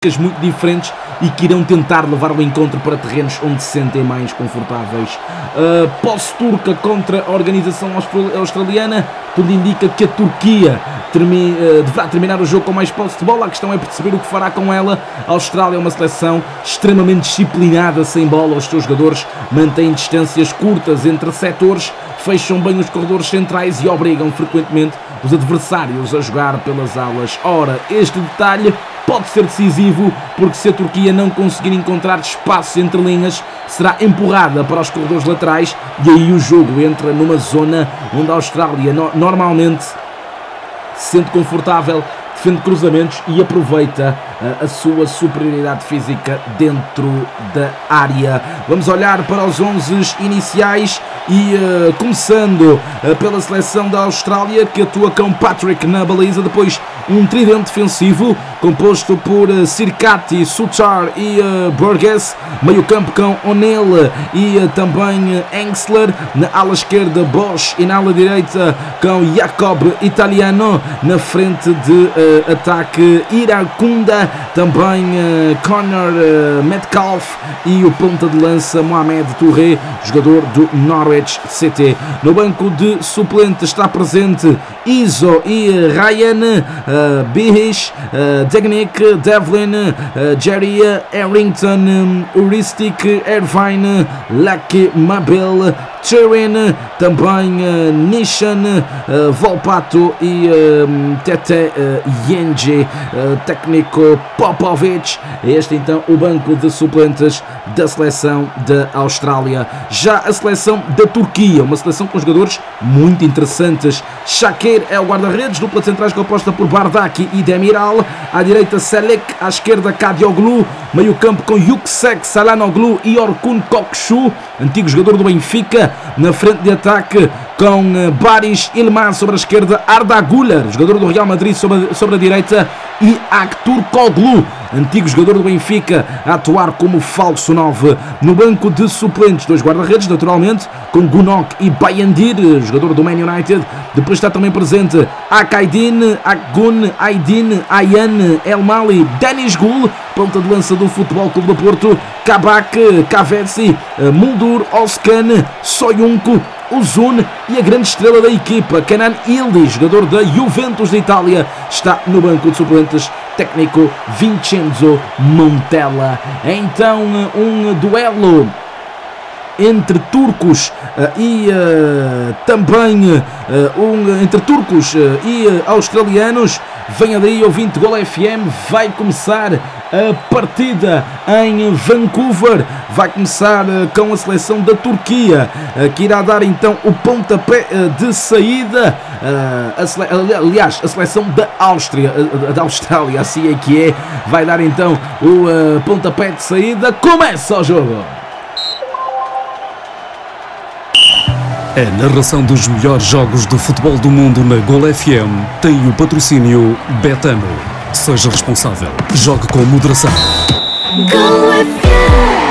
muito diferentes e que irão tentar levar o encontro para terrenos onde se sentem mais confortáveis. Posse turca contra a organização australiana, tudo indica que a Turquia deverá terminar o jogo com mais posse de bola. A questão é perceber o que fará com ela. A Austrália é uma seleção extremamente disciplinada sem bola. Os seus jogadores mantêm distâncias curtas entre setores, fecham bem os corredores centrais e obrigam frequentemente os adversários a jogar pelas alas. Ora, este detalhe pode ser decisivo, porque se a Turquia não conseguir encontrar espaços entre linhas, será empurrada para os corredores laterais e aí o jogo entra numa zona onde a Austrália normalmente se sente confortável, defende cruzamentos e aproveita a sua superioridade física dentro da área. Vamos olhar para os 11 iniciais e começando pela seleção da Austrália, que atua com Patrick na baliza, depois um tridente defensivo composto por Sirkati, Suchar e Burgess, meio campo com O'Neill e também Engsler, na ala esquerda Bosch e na ala direita com Jacob Italiano, na frente de ataque Iracunda, também Connor Metcalf e o ponta de lança Mohamed Touré, jogador do Norwich City. No banco de suplentes está presente Iso e Ryan, Bihish, Degnick, Devlin, Jerry Harrington, Uristic, Irvine, Lucky Mabel, Turin, também Nishan, Volpato e Tete Yenji, técnico Popovic. Este então o banco de suplentes da seleção da Austrália. Já a seleção da Turquia, uma seleção com jogadores muito interessantes. Shakir é o guarda-redes, dupla de centrais composta por Bardaki e Demiral. À direita Selek, à esquerda Kadioglu, meio campo com Yüksek, Salanoglu e Orkun Kokshu, antigo jogador do Benfica. Na frente de ataque com Baris Ilmaz sobre a esquerda, Arda Güler, jogador do Real Madrid, sobre a direita, e Aktürk Koglu, antigo jogador do Benfica, a atuar como falso 9. No banco de suplentes, dois guarda-redes, naturalmente, com Gunok e Bayandir, jogador do Man United. Depois está também presente Akaydin, Akgun, Aydin, Ayan, El Mali, Deniz Gul, ponta de lança do Futebol Clube do Porto, Kabak, Kavetsi, Muldur, Oskan, Soyuncu, Uzun e a grande estrela da equipa, Kenan Yildiz, jogador da Juventus de Itália, está no banco de suplentes, técnico Vincenzo Montella. Então um duelo entre turcos e também entre turcos e australianos. Venha daí, ouvinte Gol FM, vai começar a partida em Vancouver, vai começar com a seleção da Turquia, que irá dar então o pontapé de saída, aliás, a seleção da Austrália, assim é que é, vai dar então o pontapé de saída. Começa o jogo! A narração dos melhores jogos de futebol do mundo na Gol FM tem o patrocínio Betano. Seja responsável. Jogue com moderação. Gol FM.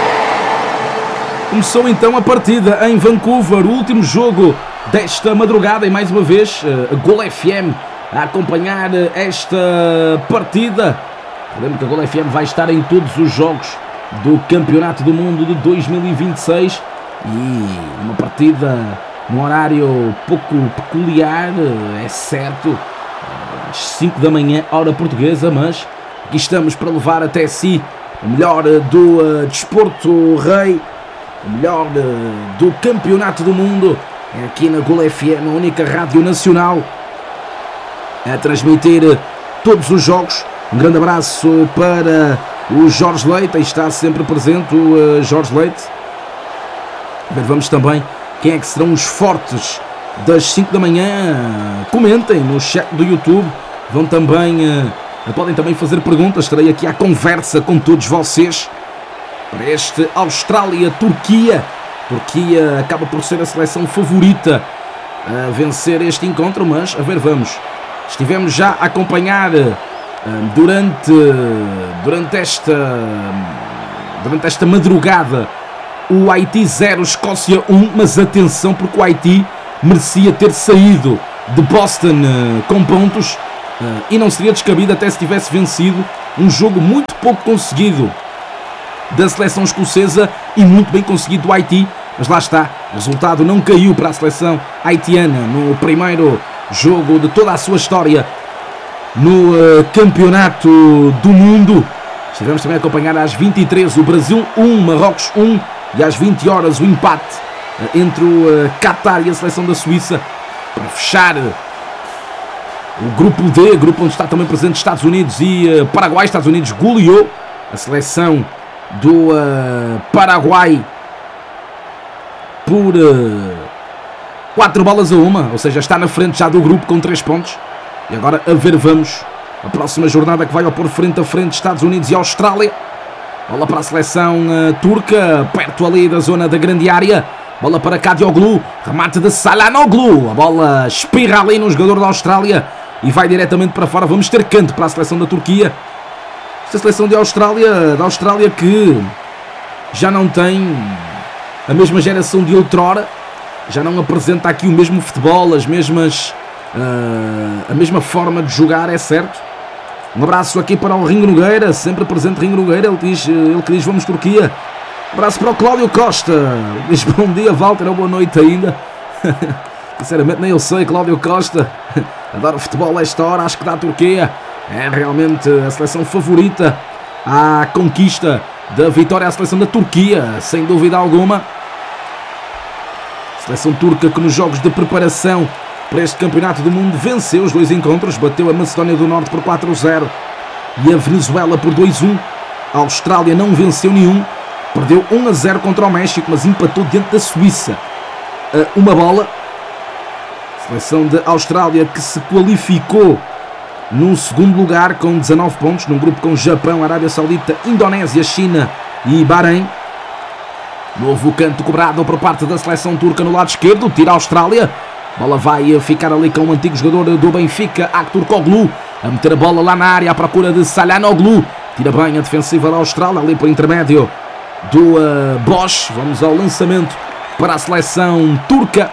Começou então a partida em Vancouver, o último jogo desta madrugada, e mais uma vez a Gol FM a acompanhar esta partida. Lembro que a Gol FM vai estar em todos os jogos do Campeonato do Mundo de 2026 e uma partida num horário pouco peculiar, é certo, às 5 da manhã, hora portuguesa, mas aqui estamos para levar até si o melhor do desporto rei, o melhor do Campeonato do Mundo. É aqui na Gol FM, a única rádio nacional a transmitir todos os jogos. Um grande abraço para o Jorge Leite, aí está sempre presente o Jorge Leite. Vamos também quem é que serão os fortes das 5 da manhã. Comentem no chat do YouTube, vão também podem também fazer perguntas. Estarei aqui à conversa com todos vocês para este Austrália-Turquia. Turquia acaba por ser a seleção favorita a vencer este encontro, mas a ver, vamos. Estivemos já a acompanhar durante esta madrugada o Haiti 0, Escócia 1, mas atenção, porque o Haiti merecia ter saído de Boston com pontos e não seria descabido até se tivesse vencido Um jogo muito pouco conseguido da seleção escocesa e muito bem conseguido do Haiti. Mas lá está, o resultado não caiu para a seleção haitiana no primeiro jogo de toda a sua história no Campeonato do Mundo. Estivemos também a acompanhar às 23 o Brasil 1, Marrocos 1 e às 20 horas o empate entre o Qatar e a seleção da Suíça para fechar o grupo D, grupo onde está também presente Estados Unidos e Paraguai. Estados Unidos goleou a seleção do Paraguai por 4-1, ou seja, está na frente já do grupo com 3 pontos. E agora a ver vamos a próxima jornada que vai ao pôr frente a frente Estados Unidos e Austrália. Bola para a seleção turca, perto ali da zona da grande área. Bola para Kadioglu, remate de Çalhanoğlu. A bola espirra ali no jogador da Austrália e vai diretamente para fora. Vamos ter canto para a seleção da Turquia. Esta seleção da Austrália que já não tem a mesma geração de outrora, já não apresenta aqui o mesmo futebol, a mesma forma de jogar, é certo. Um abraço aqui para o Ringo Nogueira, sempre presente Ringo Nogueira, ele que diz vamos Turquia. Um abraço para o Cláudio Costa, diz bom dia Walter, ou boa noite ainda. Sinceramente nem eu sei, Cláudio Costa, adoro futebol a esta hora, acho que dá a Turquia. É realmente a seleção favorita à conquista da vitória à seleção da Turquia, sem dúvida alguma. Seleção turca que nos jogos de preparação para este campeonato do mundo venceu os 2 encontros, bateu a Macedónia do Norte por 4-0 e a Venezuela por 2-1. A Austrália não venceu nenhum, perdeu 1-0 contra o México, mas empatou diante da Suíça a 1-1. Seleção da Austrália que se qualificou no segundo lugar com 19 pontos, num grupo com Japão, Arábia Saudita, Indonésia, China e Bahrein. Novo canto cobrado por parte da seleção turca no lado esquerdo, tira a Austrália. A bola vai ficar ali com o antigo jogador do Benfica, Aktürkoğlu, a meter a bola lá na área à procura de Çalhanoğlu. Tira bem a defensiva da Austrália, ali por intermédio do Bosch. Vamos ao lançamento para a seleção turca.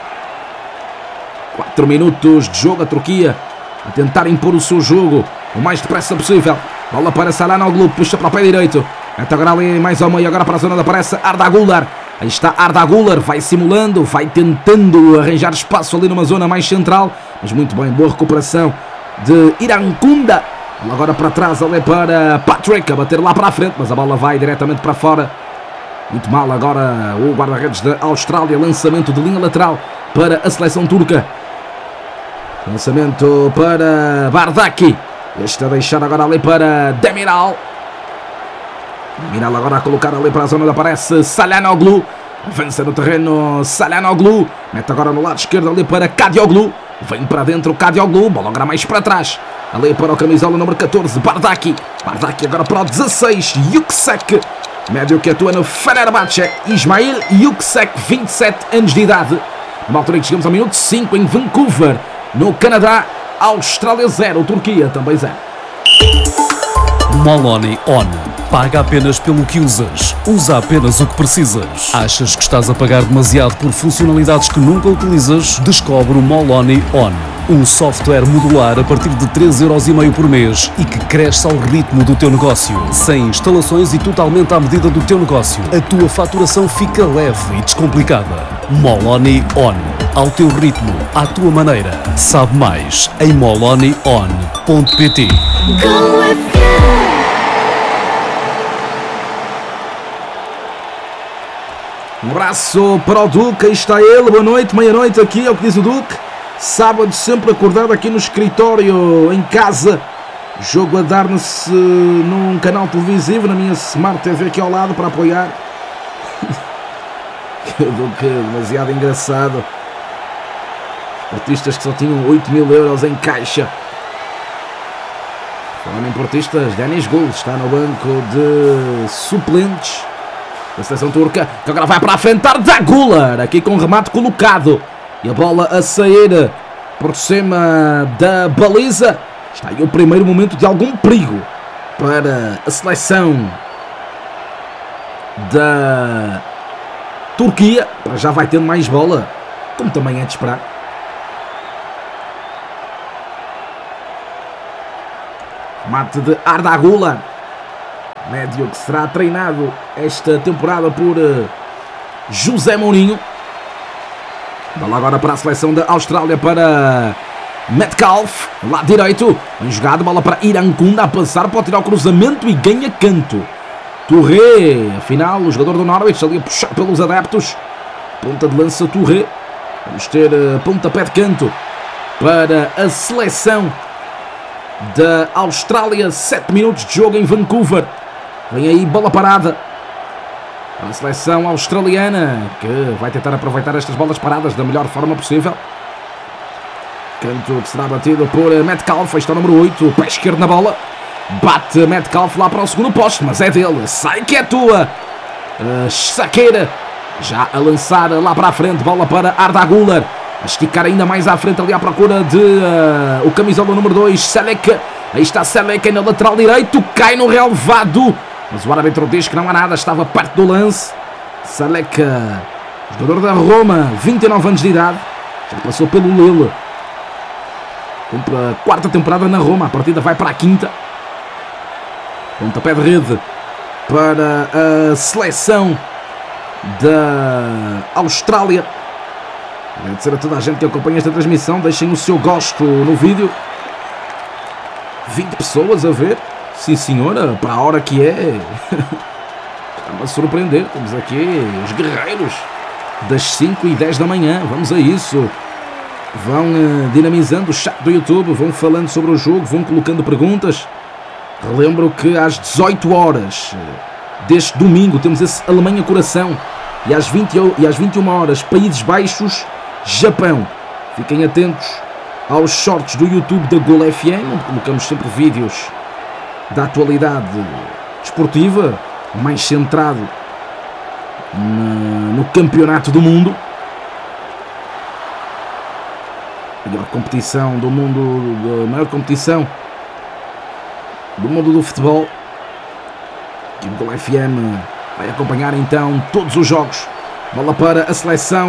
4 minutos de jogo, a Turquia a tentar impor o seu jogo o mais depressa possível. Bola para Çalhanoğlu, puxa para o pé direito. Até agora ali mais ao meio, agora para a zona da aparece Arda Güler. Aí está Arda Güler, vai simulando, vai tentando arranjar espaço ali numa zona mais central. Mas muito bem, boa recuperação de Irankunda. Bola agora para trás, ali para Patrick, a bater lá para a frente, mas a bola vai diretamente para fora. Muito mal agora o guarda-redes da Austrália, lançamento de linha lateral para a seleção turca. Lançamento para Bardaki. Este a deixar agora ali para Demiral. Demiral agora a colocar ali para a zona da aparece Çalhanoğlu. Avança no terreno Çalhanoğlu. Mete agora no lado esquerdo ali para Kadioglu. Vem para dentro Kadioglu. Bola agora mais para trás. Ali para o camisola número 14, Bardaki. Bardaki agora para o 16, Yüksek. Médio que atua no Fenerbahçe. Ismail Yüksek, 27 anos de idade. Numa altura em que chegamos ao minuto 5 em Vancouver, no Canadá. Austrália 0, Turquia também 0. Moloni On. Paga apenas pelo que usas. Usa apenas o que precisas. Achas que estás a pagar demasiado por funcionalidades que nunca utilizas? Descobre o Moloni On. Um software modular a partir de 3,5€ por mês e que cresce ao ritmo do teu negócio. Sem instalações e totalmente à medida do teu negócio. A tua faturação fica leve e descomplicada. Moloni On. Ao teu ritmo, à tua maneira. Sabe mais em molonion.pt. Go with you. Um abraço para o Duque, aí está ele, boa noite, meia-noite aqui, é o que diz o Duque. Sábado sempre acordado aqui no escritório, em casa. Jogo a dar-se num canal televisivo, na minha Smart TV aqui ao lado para apoiar. O Duque, demasiado engraçado. Portistas que só tinham 8.000€ em caixa. Falando em portistas, Deniz Gül está no banco de suplentes da seleção turca, que agora vai para a frente, Arda Güler, aqui com o remate colocado. E a bola a sair por cima da baliza. Está aí o primeiro momento de algum perigo para a seleção da Turquia. Já vai tendo mais bola, como também é de esperar. Mate de Arda Güler. Médio que será treinado esta temporada por José Mourinho. Bola agora para a seleção da Austrália, para Metcalfe, lado direito. Bem jogado, bola para Irankunda a passar, pode tirar o cruzamento e ganha canto. Touré, afinal, o jogador do Norwich ali a puxar pelos adeptos. Ponta de lança Touré. Vamos ter pontapé de canto para a seleção da Austrália. 7 minutos de jogo em Vancouver. Vem aí bola parada para a seleção australiana, que vai tentar aproveitar estas bolas paradas da melhor forma possível. Canto que será batido por Metcalfe. Está o número 8, pé esquerdo na bola. Bate Metcalfe lá para o segundo poste, mas é dele. Sai que é tua. Saqueira já a lançar lá para a frente. Bola para Arda Güler. A esticar ainda mais à frente ali à procura de o camisola número 2, Selec. Aí está Selec na lateral direito. Cai no relevado, mas o árbitro diz que não há nada. Estava perto do lance. Selec, jogador da Roma, 29 anos de idade. Já passou pelo Lille. Cumpre a 4ª temporada na Roma. A partida vai para a 5ª. Pontapé de rede para a seleção da Austrália. Agradecer a toda a gente que acompanha esta transmissão. Deixem o seu gosto no vídeo. 20 pessoas a ver. Sim senhora, para a hora que é. Está-me a surpreender. Temos aqui os guerreiros das 5 e 10 da manhã. Vamos a isso. Vão dinamizando o chat do YouTube. Vão falando sobre o jogo. Vão colocando perguntas. Relembro que às 18 horas deste domingo temos esse Alemanha-Coração. E às 21 horas Países Baixos, Japão. Fiquem atentos aos shorts do YouTube da Gol FM, onde colocamos sempre vídeos da atualidade desportiva, mais centrado no campeonato do mundo. A maior competição do mundo, a maior competição do mundo do futebol. E o Gol FM vai acompanhar então todos os jogos. Bola para a seleção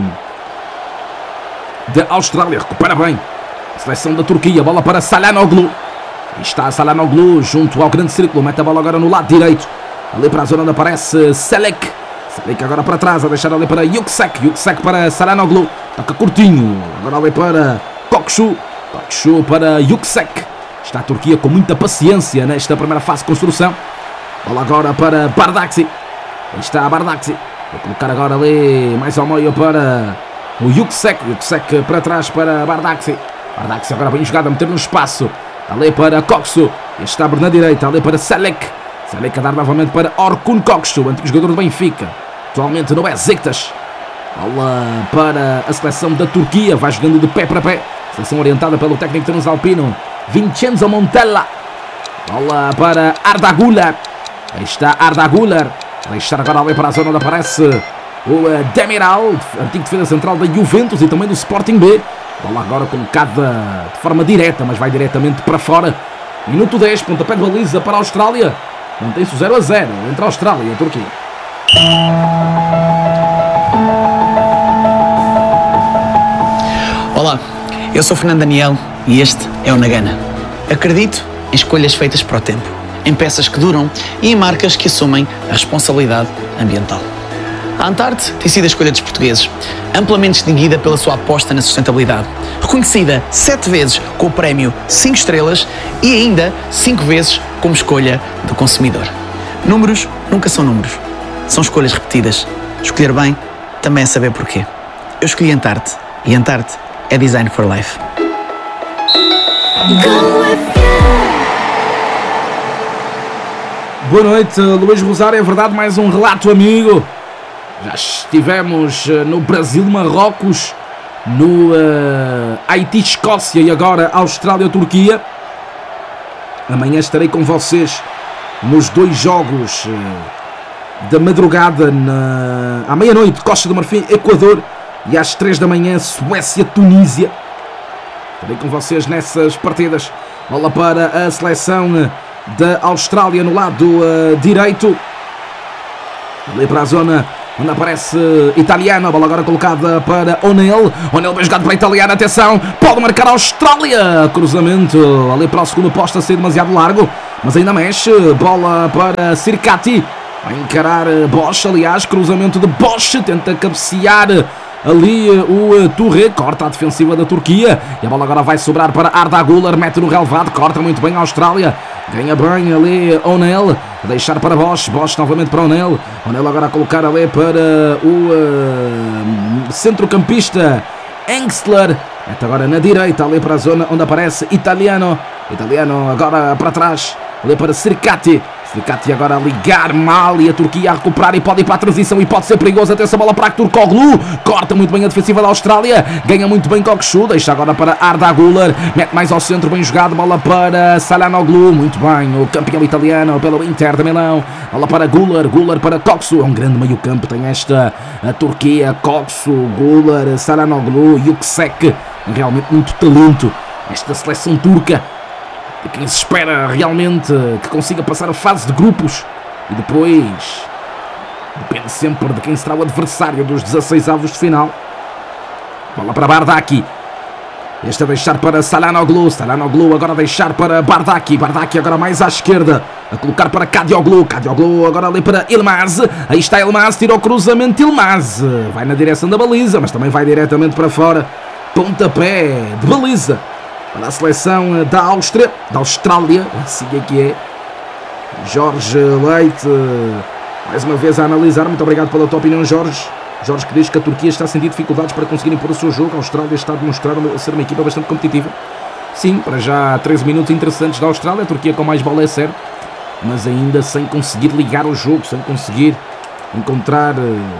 da Austrália. Recupera bem a seleção da Turquia. Bola para Çalhanoğlu. Está Çalhanoğlu junto ao grande círculo. Mete a bola agora no lado direito. Ali para a zona onde aparece Selec. Selec agora para trás. A deixar ali para Yüksek. Yüksek para Çalhanoğlu. Toca curtinho. Agora ali para Kokşu. Kokşu para Yüksek. Está a Turquia com muita paciência nesta primeira fase de construção. Bola agora para Bardakci. Aí está a Bardakci. Vou colocar agora ali mais ao meio para o Yüksek. Yüksek para trás para Bardakci. Bardakci agora bem jogado a meter no espaço. Ali para Kokşu. Está na direita. Ali para Selec. Selec a dar novamente para Orkun Kokşu, antigo jogador do Benfica. Atualmente no Besiktas. Bola para a seleção da Turquia. Vai jogando de pé para pé. Seleção orientada pelo técnico transalpino Vincenzo Montella. Bola para Arda Güler. Aí está Arda Güler. Deixar agora ali para a zona onde aparece o Demiral, antigo defesa central da Juventus e também do Sporting B. Bola agora colocada de forma direta, mas vai diretamente para fora. Minuto 10, pontapé de baliza para a Austrália. Mantém-se o 0-0 entre a Austrália e a Turquia. Olá, eu sou Fernando Daniel e este é o Nagana. Acredito em escolhas feitas para o tempo, em peças que duram e em marcas que assumem a responsabilidade ambiental. A Antarte tem sido a escolha dos portugueses, amplamente distinguida pela sua aposta na sustentabilidade, reconhecida 7 vezes com o prémio 5 estrelas e ainda 5 vezes como escolha do consumidor. Números nunca são números, são escolhas repetidas. Escolher bem também é saber porquê. Eu escolhi Antarte e Antarte é Design for Life. Boa noite, Luís Rosário. É verdade, mais um relato amigo. Já estivemos no Brasil, Marrocos, no Haiti, Escócia e agora Austrália, Turquia. Amanhã estarei com vocês nos 2 jogos da madrugada, à meia-noite, Costa do Marfim, Equador, e às 3 da manhã, Suécia, Tunísia. Estarei com vocês nessas partidas. Bola para a seleção da Austrália no lado direito. Ali para a zona onde aparece Italiano, a bola agora colocada para O'Neill. O'Neill bem jogado para Italiano, atenção, pode marcar a Austrália. Cruzamento ali para o segundo posto, a ser demasiado largo, mas ainda mexe. Bola para Sirkati, vai encarar Bosch, aliás, cruzamento de Bosch, tenta cabecear ali o Touré, corta a defensiva da Turquia e a bola agora vai sobrar para Arda Güler, mete no relevado, corta muito bem a Austrália, ganha bem ali O'Neill, deixar para Bosch, Bosch novamente para O'Neill, O'Neill agora a colocar ali para o centrocampista Engstler, mete agora na direita ali para a zona onde aparece Italiano agora para trás, ali para Sirkati agora a ligar mal e a Turquia a recuperar e pode ir para a transição e pode ser perigoso. Até essa bola para Turkoglu, corta muito bem a defensiva da Austrália, ganha muito bem Kokshu, deixa agora para Arda Güler, mete mais ao centro, bem jogado, bola para Çalhanoğlu, muito bem, o campeão italiano pelo Inter de Milão, bola para Güler para Kokshu, é um grande meio campo, tem esta a Turquia, Kokshu, Güler, Çalhanoğlu, Yüksek, realmente muito talento esta seleção turca, de quem se espera realmente que consiga passar a fase de grupos e depois depende sempre de quem será o adversário dos 16avos de final. Bola para Bardaki, este a deixar para Çalhanoğlu agora a deixar para Bardaki agora mais à esquerda, a colocar para Kadioglu agora ali para Yılmaz, aí está Yılmaz, tirou o cruzamento, Yılmaz vai na direção da baliza, mas também vai diretamente para fora, pontapé de baliza para a seleção da Austrália, assim é que é. Jorge Leite, mais uma vez a analisar, muito obrigado pela tua opinião, Jorge que diz que a Turquia está a sentir dificuldades para conseguir impor o seu jogo, a Austrália está a demonstrar ser uma equipa bastante competitiva. Sim, para já 13 minutos interessantes da Austrália, a Turquia com mais bola é certo, mas ainda sem conseguir ligar o jogo, sem conseguir encontrar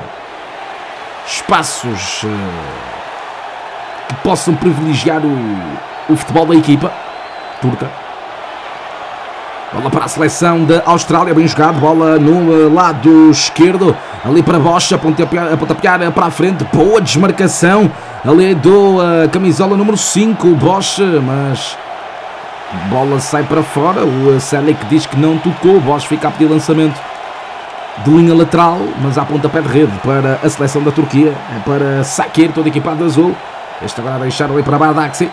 espaços que possam privilegiar o futebol da equipa turca. Bola para a seleção da Austrália, bem jogado, bola no lado esquerdo, ali para Bosch, a pontapear para a frente, boa desmarcação ali do camisola número 5, Bosch, mas bola sai para fora, o Selic diz que não tocou, Bosch fica a pedir lançamento de linha lateral, mas há pontapé de rede para a seleção da Turquia, é para Sakir, todo equipado de azul, este agora a deixar ali para Bardakci.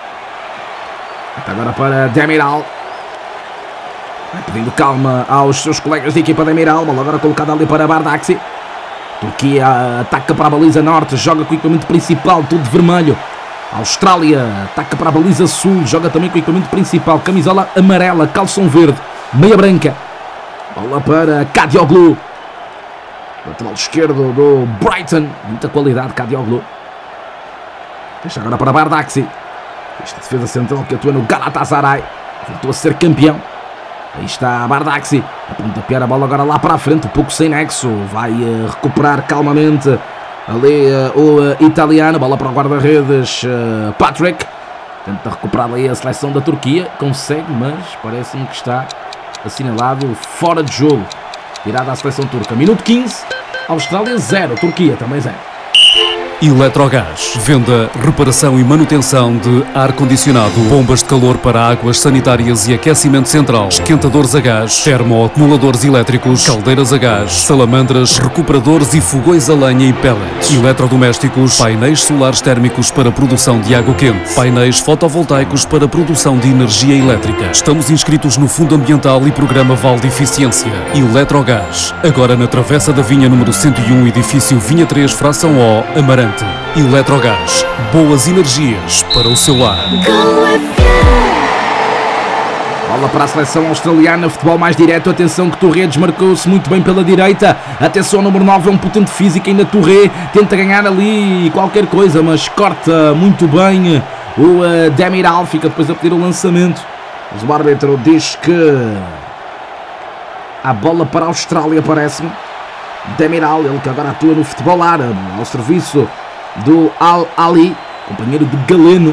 Agora para Demiral, pedindo calma aos seus colegas de equipa. Demiral, bola agora colocada ali para Bardakci. Turquia ataca para a baliza norte, joga com o equipamento principal, tudo de vermelho. Austrália ataca para a baliza sul, joga também com o equipamento principal, camisola amarela, calção verde, meia branca. Bola para Kadioglu, lateral esquerdo do Brighton, muita qualidade Kadioglu. Deixa agora para Bardakci. Esta defesa central que atua no Galatasaray, voltou a ser campeão. Aí está Bardakci, a pontapear a bola agora lá para a frente, um pouco sem nexo, vai recuperar calmamente ali o italiano, bola para o guarda-redes Patrick, tenta recuperar aí a seleção da Turquia, consegue, mas parece-me que está assinalado fora de jogo, tirada a seleção turca. Minuto 15, Austrália 0, Turquia também 0. Eletrogás. Venda, reparação e manutenção de ar-condicionado, bombas de calor para águas sanitárias e aquecimento central, esquentadores a gás, termoacumuladores elétricos, caldeiras a gás, salamandras, recuperadores e fogões a lenha e pellets, eletrodomésticos, painéis solares térmicos para produção de água quente, painéis fotovoltaicos para produção de energia elétrica. Estamos inscritos no Fundo Ambiental e Programa Vale de Eficiência. Eletrogás. Agora na Travessa da Vinha número 101, edifício Vinha 3, fração O, Amarante. Eletrogás, boas energias para o seu lar. Bola para a seleção australiana, futebol mais direto, atenção que Touré desmarcou-se muito bem pela direita, atenção, número 9 é um potente físico, ainda Touré tenta ganhar ali qualquer coisa, mas corta muito bem o Demiral, fica depois a pedir o lançamento, mas o árbitro diz que a bola para a Austrália, parece-me. Demiral, ele que agora atua no futebol árabe, ao serviço do Al-Ali, companheiro de Galeno.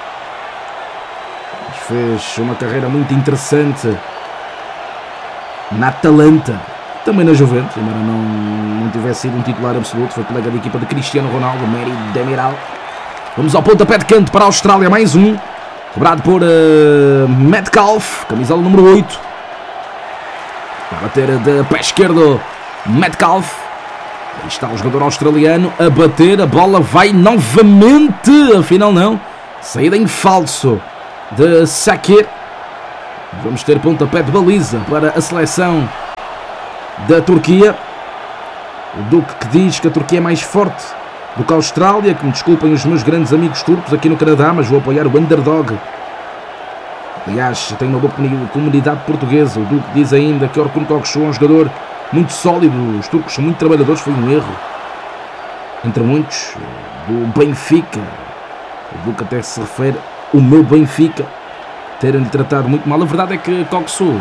Fez uma carreira muito interessante na Atalanta, também na Juventus, embora não tivesse sido um titular absoluto, foi colega de equipa de Cristiano Ronaldo, Mary Demiral. Vamos ao pontapé de canto para a Austrália, mais um, cobrado por Metcalfe, camisola número 8. Vai bater de pé esquerdo Metcalfe, Aí está o jogador australiano a bater, a bola vai novamente, afinal não, saída em falso de Sakir. Vamos ter pontapé de baliza para a seleção da Turquia. O Duque que diz que a Turquia é mais forte do que a Austrália, que me desculpem os meus grandes amigos turcos aqui no Canadá, mas vou apoiar o underdog. Aliás, tem uma boa comunidade portuguesa. O Duque diz ainda que Orkun Kökçü é um jogador muito sólido, os turcos são muito trabalhadores, foi um erro, entre muitos, do Benfica. O Duque até se refere ao meu Benfica terem-lhe tratado muito mal. A verdade é que Kökçü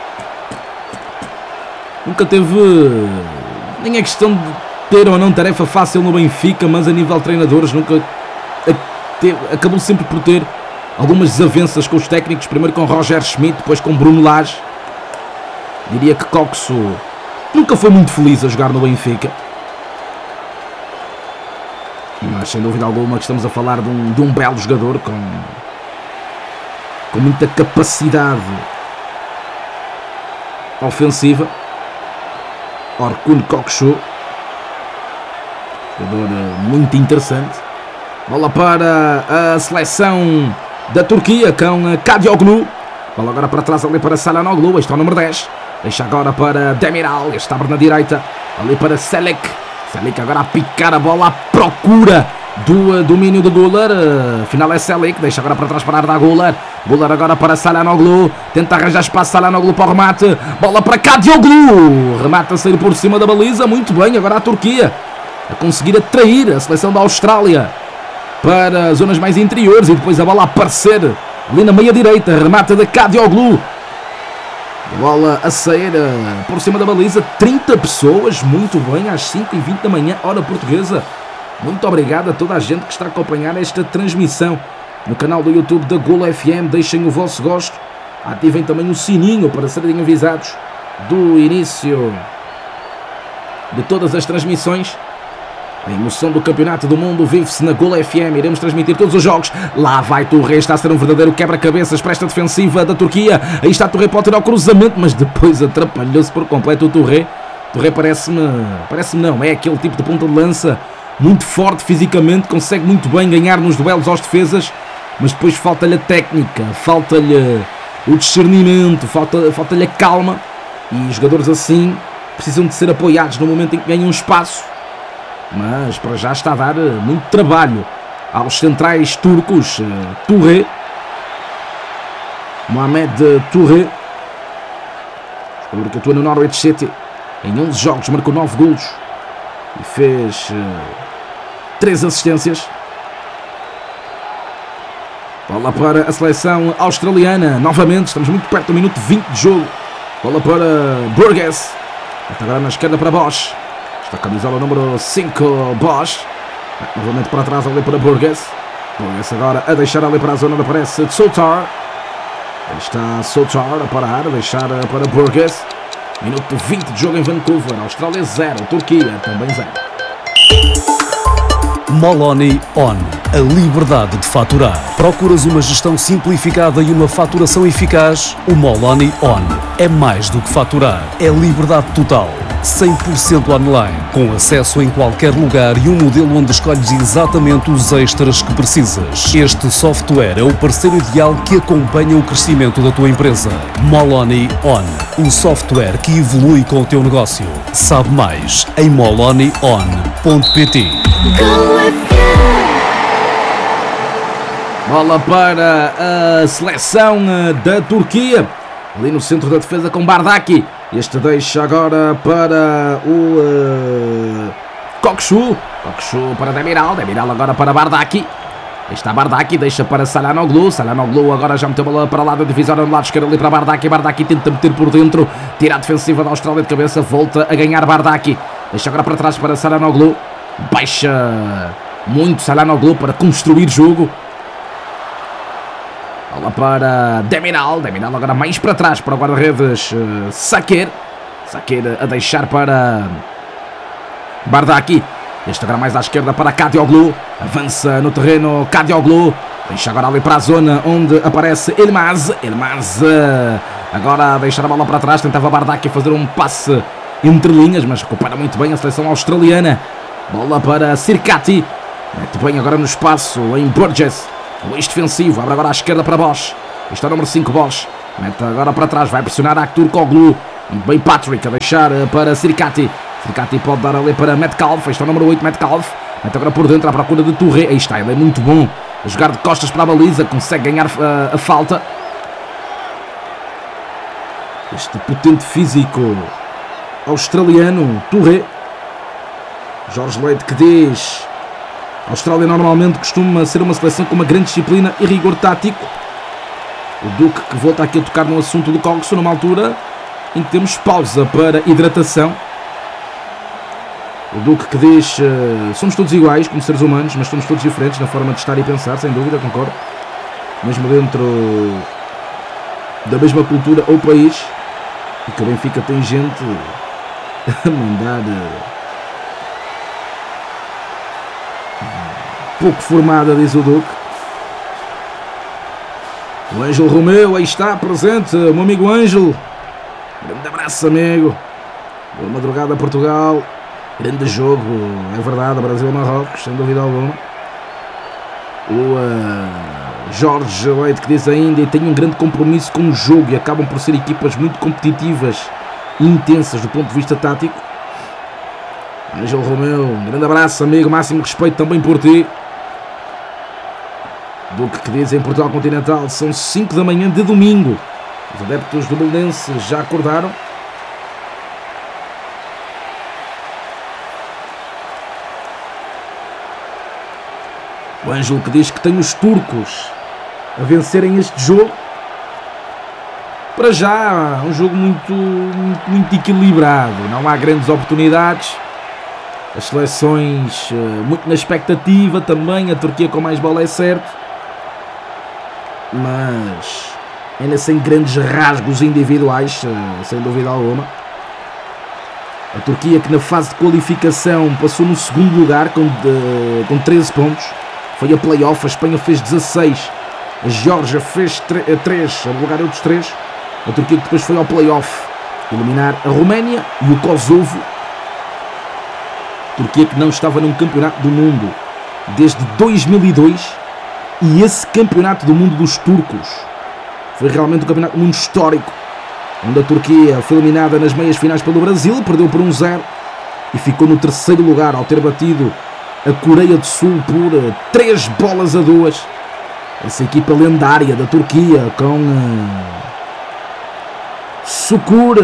nunca teve, nem é questão de ter ou não tarefa fácil no Benfica, mas a nível de treinadores nunca acabou sempre por ter algumas desavenças com os técnicos, primeiro com Roger Schmidt, depois com Bruno Lage. Diria que Kökçü nunca foi muito feliz a jogar no Benfica, mas sem dúvida alguma que estamos a falar de um belo jogador com muita capacidade ofensiva. Orkun Kökçü, jogador muito interessante. Bola para a seleção da Turquia com Kadioglu. Bola agora para trás ali para Çalhanoğlu. Este é o número 10. Deixa agora para Demiral. Este abre na direita. Ali para Çelik. Çelik agora a picar a bola à procura do domínio do Güler. Afinal é Çelik. Deixa agora para trás para Arda Güler. Güler agora para Çalhanoğlu. Tenta arranjar espaço. Çalhanoğlu para o remate. Bola para Kadioglu. Remata a sair por cima da baliza. Muito bem. Agora a Turquia a conseguir atrair a seleção da Austrália para zonas mais interiores e depois a bola a aparecer ali na meia direita. Remata de Kadioglu. Bola a sair por cima da baliza. 30 pessoas, muito bem, às 5h20 da manhã, hora portuguesa. Muito obrigado a toda a gente que está a acompanhar esta transmissão no canal do YouTube da Golo FM. Deixem o vosso gosto, ativem também o sininho para serem avisados do início de todas as transmissões. A emoção do Campeonato do Mundo vive-se na Golo FM. Iremos transmitir todos os jogos. Lá vai Touré, está a ser um verdadeiro quebra-cabeças para esta defensiva da Turquia. Aí está Touré, pode ter ao cruzamento, mas depois atrapalhou-se por completo o Touré. Touré parece-me não, é aquele tipo de ponta de lança muito forte fisicamente, consegue muito bem ganhar nos duelos aos defesas, mas depois falta-lhe a técnica, falta-lhe o discernimento, falta-lhe a calma, e os jogadores assim precisam de ser apoiados no momento em que ganham espaço. Mas para já está a dar muito trabalho aos centrais turcos. Touré, Mohamed Touré, jogador que atua no Norwich City, em 11 jogos marcou 9 golos e fez 3 assistências. Bola para a seleção australiana. Novamente, estamos muito perto do minuto 20 de jogo. Bola para Burgess. Agora na esquerda para Bosch. Está a camisola número 5, Bosch. Novamente para trás ali para Burgess. Burgess agora a deixar ali para a zona onde aparece Soutar. Aí está Soutar a parar, a deixar para Burgess. Minuto 20 de jogo em Vancouver. Austrália 0, Turquia também 0. Moloni On. A liberdade de faturar. Procuras uma gestão simplificada e uma faturação eficaz? O Moloni On é mais do que faturar. É liberdade total. 100% online, com acesso em qualquer lugar e um modelo onde escolhes exatamente os extras que precisas. Este software é o parceiro ideal que acompanha o crescimento da tua empresa. Moloni On, um software que evolui com o teu negócio. Sabe mais em molonion.pt. Bola para a seleção da Turquia, ali no centro da defesa com Bardaki. Este deixa agora para o Kökçü. Kökçü para Demiral. Demiral agora para Bardaki. Aí está Bardaki, deixa para Çalhanoğlu. Çalhanoğlu agora já meteu a bola para o lado da divisória, no lado esquerdo ali para Bardaki. Bardaki tenta meter por dentro, tira a defensiva da Austrália de cabeça, volta a ganhar Bardaki. Deixa agora para trás para Çalhanoğlu. Baixa muito Çalhanoğlu para construir jogo. Bola para Demiral. Demiral agora mais para trás para o guarda-redes Sakir. Sakir a deixar para Bardaki. Este agora mais à esquerda para Kadioglu. Avança no terreno Kadioglu. Deixa agora ali para a zona onde aparece Elmaz. Elmaz agora a deixar a bola para trás. Tentava Bardaki fazer um passe entre linhas, mas recupera muito bem a seleção australiana. Bola para Sirkati, mete bem agora no espaço em Burgess, o ex-defensivo, abre agora à esquerda para Bosch, está o número 5 Bosch, mete agora para trás, vai pressionar Aktürkoğlu, muito bem Patrick a deixar para Sirkati. Sirkati pode dar ali para Metcalfe, está o número 8 Metcalfe, mete agora por dentro à procura de Touré, aí está, ele é muito bom a jogar de costas para a baliza, consegue ganhar a falta. Este potente físico australiano, Touré. Jorge Leite que diz: a Austrália normalmente costuma ser uma seleção com uma grande disciplina e rigor tático. O Duque que volta aqui a tocar no assunto do Coxo numa altura em que temos pausa para hidratação. O Duque que diz: somos todos iguais como seres humanos, mas somos todos diferentes na forma de estar e pensar, sem dúvida, concordo. Mesmo dentro da mesma cultura ou país. E que o Benfica tem gente a mandar pouco formada, diz o Duque. O Ângelo Romeu aí está presente, o meu amigo Ângelo. Grande abraço, amigo. Boa madrugada, Portugal. Grande jogo, é verdade, Brasil-Marrocos, sem dúvida alguma. O Jorge Leite que diz ainda: e tem um grande compromisso com o jogo e acabam por ser equipas muito competitivas e intensas do ponto de vista tático. Ângelo Romeu, um grande abraço, amigo, máximo respeito também por ti. Duque que diz: em Portugal Continental são 5 da manhã de domingo. Os adeptos do Belenense já acordaram. O Ângelo que diz que tem os turcos a vencerem este jogo. Para já, um jogo muito equilibrado. Não há grandes oportunidades. As seleções muito na expectativa também. A Turquia com mais bola, é certo. Mas ainda sem grandes rasgos individuais, sem dúvida alguma. A Turquia que na fase de qualificação passou no segundo lugar com 13 pontos. Foi a play-off, a Espanha fez 16, a Geórgia fez 3, a Bulgária outros 3. A Turquia que depois foi ao play-off eliminar a Roménia e o Kosovo. A Turquia que não estava num campeonato do mundo desde 2002, e esse campeonato do mundo dos turcos foi realmente um campeonato do mundo histórico, onde a Turquia foi eliminada nas meias finais pelo Brasil, perdeu por 1-0 e ficou no terceiro lugar ao ter batido a Coreia do Sul por 3-2. Essa equipa lendária da Turquia com Sukur,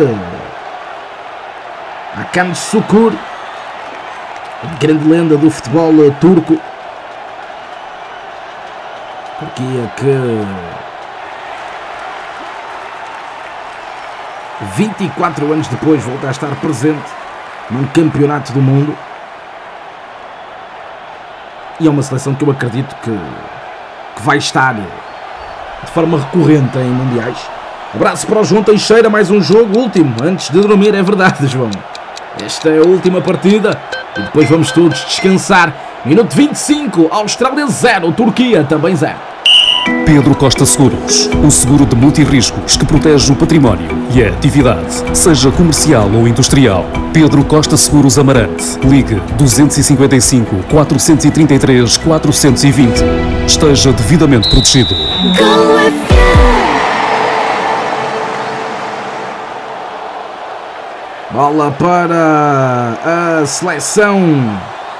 Hakan Sukur, a grande lenda do futebol turco. Turquia que 24 anos depois volta a estar presente num campeonato do mundo. E é uma seleção que eu acredito que vai estar de forma recorrente em mundiais. Abraço para o João Teixeira, mais um jogo último antes de dormir, é verdade, João. Esta é a última partida e depois vamos todos descansar. Minuto 25, Austrália 0, Turquia também 0. Pedro Costa Seguros, o seguro de multirriscos que protege o património e a atividade, seja comercial ou industrial. Pedro Costa Seguros Amarante. Ligue 255 433 420. Esteja devidamente protegido. Bola para a seleção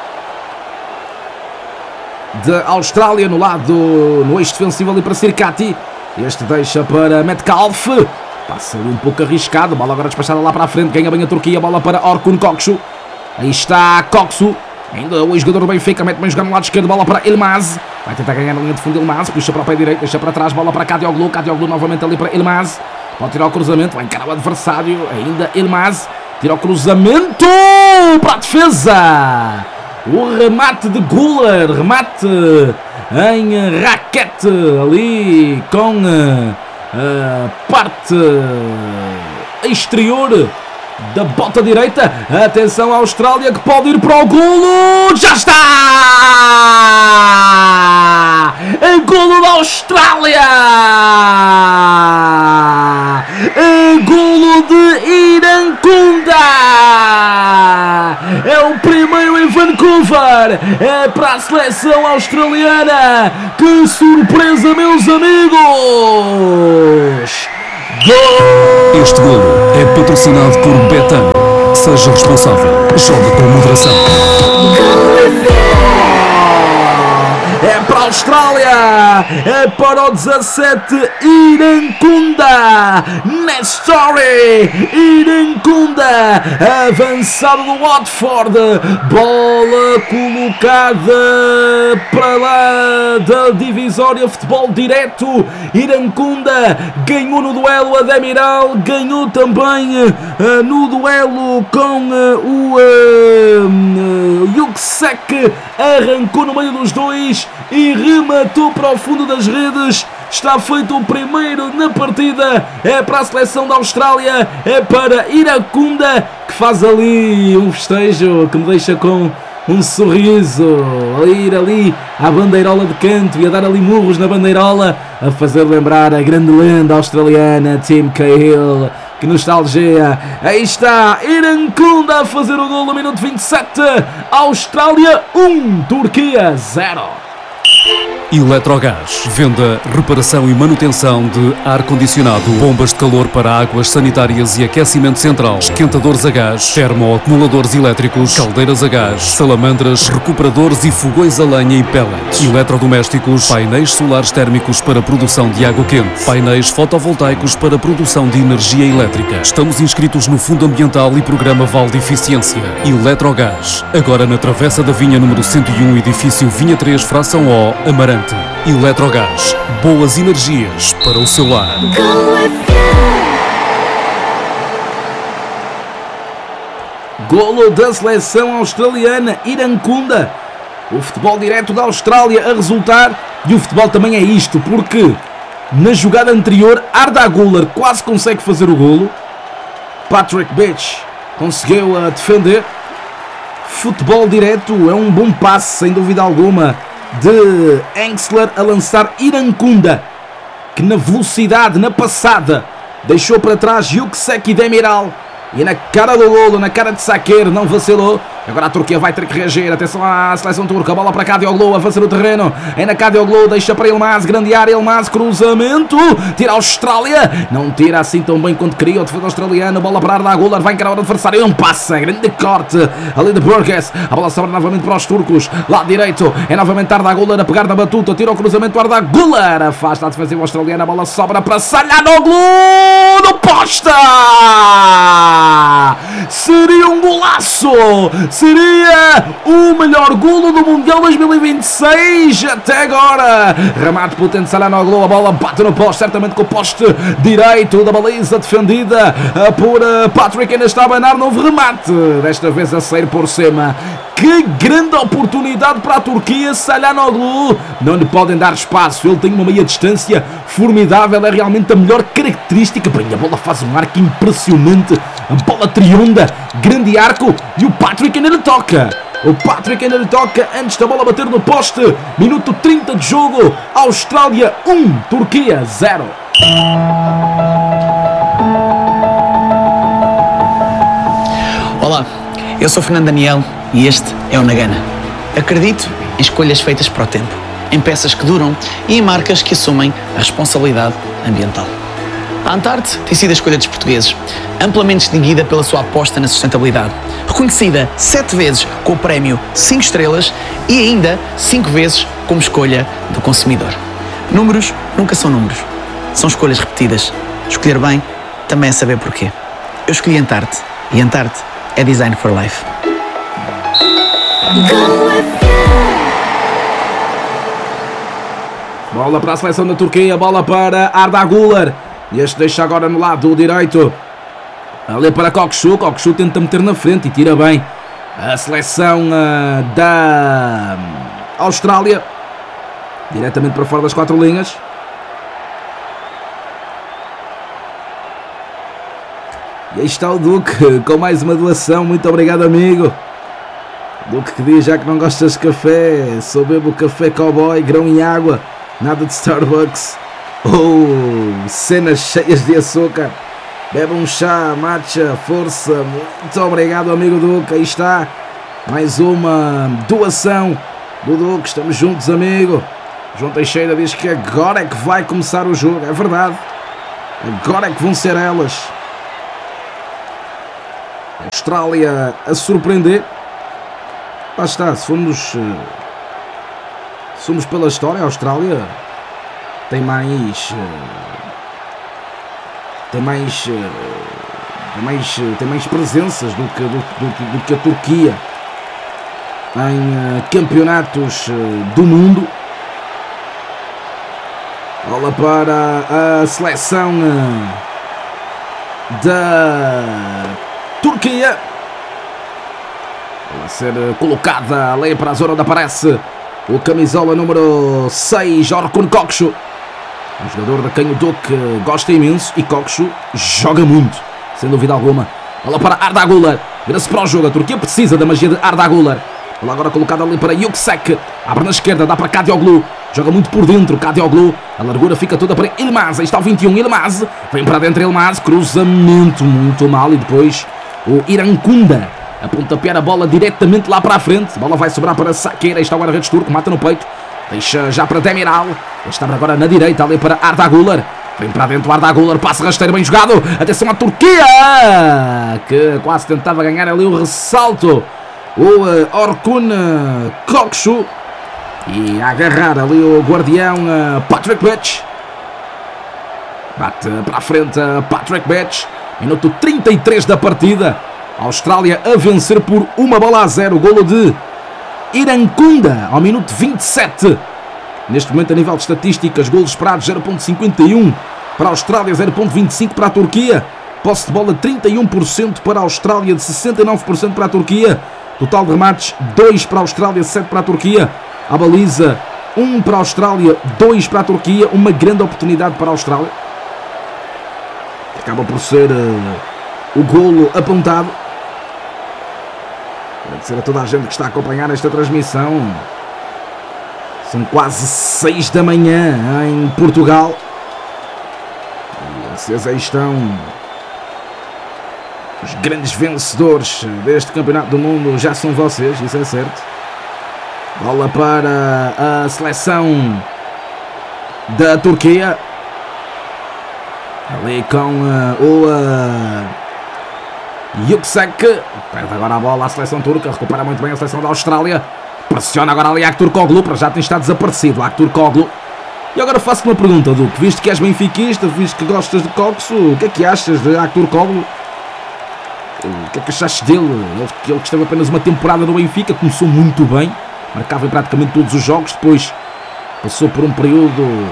da Austrália no eixo defensivo ali para Sirkati. Este deixa para Metcalfe. Passa ali um pouco arriscado. Bola agora despachada lá para a frente. Ganha bem a Turquia. Bola para Orkun Koksu. Aí está Koksu. Ainda o jogador do Benfica. Mete bem jogar no lado esquerdo. Bola para Ilmaz. Vai tentar ganhar na linha de fundo Ilmaz. Puxa para o pé direito. Deixa para trás. Bola para Kadioglu. Kadioglu novamente ali para Ilmaz. Pode tirar o cruzamento. Vai encarar o adversário. Ainda Ilmaz. Tira o cruzamento para a defesa. O remate de Guler, remate em raquete ali com a parte exterior da bota direita. Atenção à Austrália que pode ir para o golo. Já está! Golo da Austrália! Golo de Irankunda! over, é para a seleção australiana. Que surpresa, meus amigos! Gol! Este golo é patrocinado por Betano. Seja responsável, joga com moderação. É para a Austrália, é para o 17, Irankunda, Nestori, Irankunda, avançado do Watford, bola colocada para lá da divisória, futebol direto, Irankunda ganhou no duelo a Demiral, ganhou também no duelo com o Yuksek, arrancou no meio dos dois e rematou para o fundo das redes. Está feito o primeiro na partida. É para a seleção da Austrália, é para Irankunda, que faz ali um festejo que me deixa com um sorriso, a ir ali à bandeirola de canto e a dar ali murros na bandeirola, a fazer lembrar a grande lenda australiana Tim Cahill. Que nostalgia. Aí está Irankunda a fazer o gol no minuto 27. Austrália 1, Turquia 0. Eletrogás. Venda, reparação e manutenção de ar-condicionado, bombas de calor para águas sanitárias e aquecimento central, esquentadores a gás, termoacumuladores elétricos, caldeiras a gás, salamandras, recuperadores e fogões a lenha e pellets, eletrodomésticos, painéis solares térmicos para produção de água quente, painéis fotovoltaicos para produção de energia elétrica. Estamos inscritos no Fundo Ambiental e Programa Val de Eficiência. Eletrogás. Agora na Travessa da Vinha número 101, edifício Vinha 3, fração O, Amarante. Eletrogás, boas energias para o seu lar. Golo da seleção australiana, Irankunda. O futebol direto da Austrália a resultar. E o futebol também é isto, porque na jogada anterior Arda Güler quase consegue fazer o golo. Patrick Beach conseguiu defender. Futebol direto é um bom passe, sem dúvida alguma, de Engsler a lançar Irankunda, que na velocidade, na passada, deixou para trás Yuksek e Demiral. E na cara do golo, na cara de Sakir, não vacilou. Agora a Turquia vai ter que reagir. Atenção à seleção turca. Bola para Kadioglu, avança no terreno. É na Kadioglu, deixa para Yilmaz. Grande área, Yilmaz, cruzamento. Tira a Austrália. Não tira assim tão bem quanto queria o defesa australiano. Bola para Arda Güler, vai encarar o adversário. Não passa. Grande corte ali de Burgess. A bola sobra novamente para os turcos. Lado direito. É novamente Arda Güler a pegar na batuta. Tira o cruzamento. Arda Güler afasta a defensiva australiana. A bola sobra para Çalhanoğlu. No posta! Seria um golaço! Seria o melhor golo do Mundial 2026 até agora. Remate potente, Çalhanoğlu, a bola bate no poste, certamente com o poste direito da baliza defendida por Patrick, ainda está a abanar, novo remate, desta vez a sair por cima. Que grande oportunidade para a Turquia. Çalhanoğlu, não lhe podem dar espaço, ele tem uma meia distância formidável, é realmente a melhor característica. Bem, a bola faz um arco impressionante, a bola trionda, grande arco, e o Patrick ainda lhe toca. O Patrick ainda lhe toca antes da bola bater no poste. Minuto 30 de jogo. Austrália 1, Turquia 0. Olá, eu sou Fernando Daniel e este é o Nagana. Acredito em escolhas feitas para o tempo, em peças que duram e em marcas que assumem a responsabilidade ambiental. A Antarte tem sido a escolha dos portugueses, amplamente distinguida pela sua aposta na sustentabilidade, reconhecida 7 vezes com o prémio 5 estrelas e ainda 5 vezes como escolha do consumidor. Números nunca são números, são escolhas repetidas. Escolher bem também é saber porquê. Eu escolhi Antarte e Antarte é Design for Life. Bola para a seleção da Turquia, bola para Arda Güler. E este deixa agora no lado direito. Ali para Kokçu. Kokçu tenta meter na frente e tira bem a seleção da Austrália. Diretamente para fora das 4 linhas. E aí está o Duque com mais uma doação. Muito obrigado, amigo. Duque que diz: já que não gostas de café, só bebo café cowboy, grão e água. Nada de Starbucks ou cenas cheias de açúcar. Bebe um chá, matcha, força. Muito obrigado, amigo Duque. Aí está Mais uma doação do Duque. Estamos juntos, amigo. João Teixeira diz que agora é que vai começar o jogo. É verdade. Agora é que vão ser elas. A Austrália a surpreender. Lá está, se formos pela história, a Austrália tem mais presenças do que a Turquia em campeonatos do mundo. Bola para a seleção da Turquia. Vai ser colocada ali para a zona onde aparece o camisola número 6, Orkun Kokcu. Um jogador de quem o Duque gosta imenso e Kokcu joga muito, sem dúvida alguma. Bola para Arda Güler. Vira-se para o jogo. A Turquia precisa da magia de Arda Güler. Bola agora colocada ali para Yüksek. Abre na esquerda, dá para Kadioglu. Joga muito por dentro, Kadioglu. A largura fica toda para Yılmaz. Aí está o 21, Yılmaz. Vem para dentro Yılmaz. Cruzamento muito mal. E depois o İrankunda a pontapear a bola diretamente lá para a frente. A bola vai sobrar para Sakir. Aí está o guarda-redes turco. Mata no peito. Deixa já para Demiral. Está agora na direita ali para Arda Güler. Vem para dentro Arda Güler. Passe rasteiro bem jogado. Atenção à Turquia, que quase tentava ganhar ali o ressalto. O Orkun Kokcu. E a agarrar ali o guardião Patrick Bech. Bate para a frente Patrick Bech. Minuto 33 da partida. A Austrália a vencer por 1-0. Golo de İrankunda ao minuto 27. Neste momento, a nível de estatísticas, golos esperados 0.51 para a Austrália, 0.25 para a Turquia. Posse de bola 31% para a Austrália, de 69% para a Turquia. Total de remates 2 para a Austrália, 7 para a Turquia. A baliza 1 para a Austrália, 2 para a Turquia. Uma grande oportunidade para a Austrália. Acaba por ser o golo apontado. Agradecer a toda a gente que está a acompanhar esta transmissão. São quase 6 da manhã em Portugal. E vocês aí estão, os grandes vencedores deste campeonato do mundo já são vocês, isso é certo. Bola para a seleção da Turquia. Ali com o Yüksek. Perde agora a bola à seleção turca. Recupera muito bem a seleção da Austrália. Pressiona agora ali Aktürkoğlu. Para já tem estado desaparecido Aktürkoğlu. E agora faço-te uma pergunta, Duque. Visto que és benfiquista, visto que gostas de Kokcu, o que é que achas de Aktürkoğlu? O que é que achaste dele? Ele que esteve apenas uma temporada no Benfica, começou muito bem, marcava em praticamente todos os jogos, depois passou por um período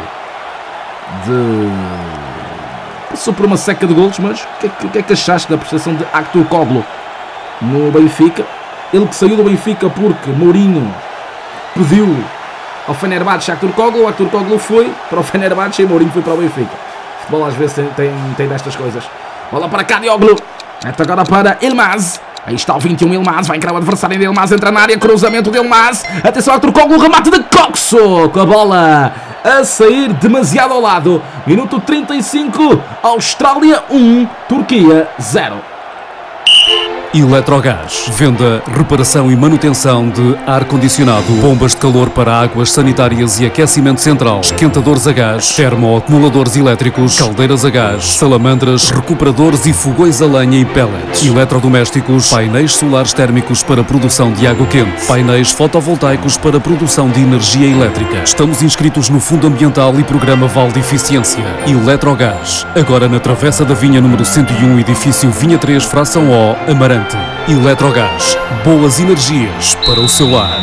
passou por uma seca de golos, mas o que é que achaste da prestação de Aktürkoğlu no Benfica? Ele que saiu do Benfica porque Mourinho pediu ao Fenerbahçe Aktürkoğlu, o Aktürkoğlu foi para o Fenerbahçe e Mourinho foi para o Benfica. O futebol às vezes tem destas coisas. Bola para Kadioglu. Mete agora para Yılmaz. Aí está o 21 Yılmaz. Vai encarar o adversário de Yılmaz. Entra na área. Cruzamento de Yılmaz. Atenção ao Aktürkoğlu. Remate de Kokcu. Com a bola a sair demasiado ao lado. Minuto 35. Austrália 1. Turquia 0. Eletrogás. Venda, reparação e manutenção de ar-condicionado, bombas de calor para águas sanitárias e aquecimento central, esquentadores a gás, termoacumuladores elétricos, caldeiras a gás, salamandras, recuperadores e fogões a lenha e pellets, eletrodomésticos, painéis solares térmicos para produção de água quente, painéis fotovoltaicos para produção de energia elétrica. Estamos inscritos no Fundo Ambiental e Programa Vale de Eficiência. Eletrogás. Agora na Travessa da Vinha número 101, edifício Vinha 3, fração O, Amarante. Eletrogás. Boas energias para o seu lar.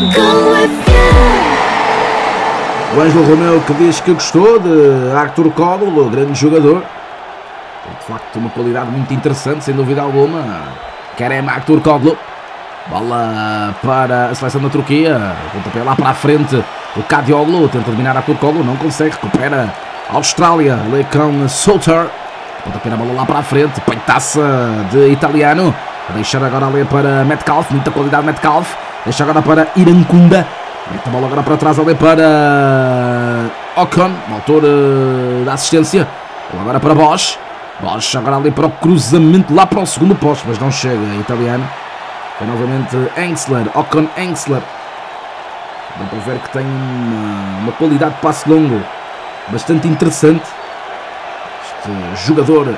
O Ângelo Romeu que diz que gostou de Aktürkoğlu, grande jogador. Tem de facto uma qualidade muito interessante, sem dúvida alguma. Kerem Aktürkoğlu. Bola para a seleção da Turquia. Pontapé lá para a frente. O Kadioglu tenta eliminar Aktürkoğlu, não consegue. Recupera a Austrália ali com Souter. Pontapé a bola lá para a frente. Peitaça de italiano. A deixar agora ali para Metcalfe, muita qualidade Metcalfe. Deixa agora para İrankunda. Mete a bola agora para trás ali para Ocon, o autor da assistência. Bola agora para Bosch. Bosch agora ali para o cruzamento lá para o segundo posto, mas não chega, italiano. Foi novamente Engsler, Ocon Engsler. Dá para ver que tem uma qualidade de passe longo bastante interessante. Este jogador